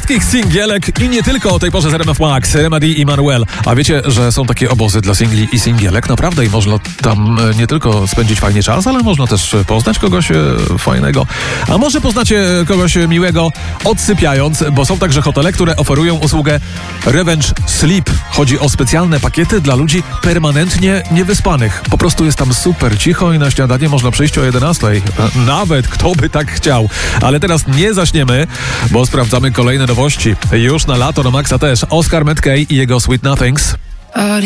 słodkich singielek i nie tylko o tej porze z RMF Max, Remedy i Manuel. A wiecie, że są takie obozy dla singli i singielek? Naprawdę i można tam nie tylko spędzić fajnie czas, ale można też poznać kogoś fajnego. A może poznacie kogoś miłego odsypiając, bo są także hotele, które oferują usługę Revenge Sleep. Chodzi o specjalne pakiety dla ludzi permanentnie niewyspanych. Po prostu jest tam super cicho i na śniadanie można przyjść o 11:00. Nawet kto by tak chciał. Ale teraz nie zaśniemy, bo sprawdzamy kolejne nowości. Już na lato na Maxa też Oscar Mackay i jego Sweet Nothings.